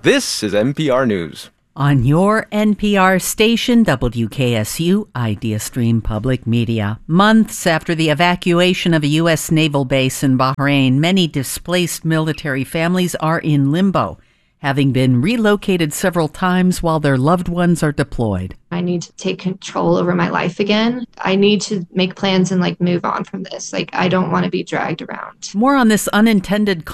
This is NPR News. On your NPR station, WKSU, Idea Stream Public Media. Months after the evacuation of a U.S. naval base in Bahrain, many displaced military families are in limbo, having been relocated several times while their loved ones are deployed. I need to take control over my life again. I need to make plans and move on from this. I don't want to be dragged around. More on this unintended